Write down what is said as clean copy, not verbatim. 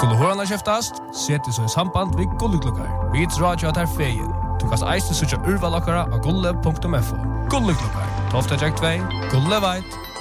Skulle hørene kjeftast, sett det så i samband ved Gulleklokkar. Vi drar jo at her feien. Du kan eiste søtja urvalokkara av gulle.fo. Gulleklokkar. Tofta Jack 2. Gulle veit.